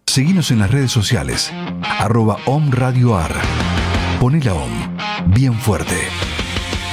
Seguinos en las redes sociales, @OMRadioAR. Poné la OM bien fuerte.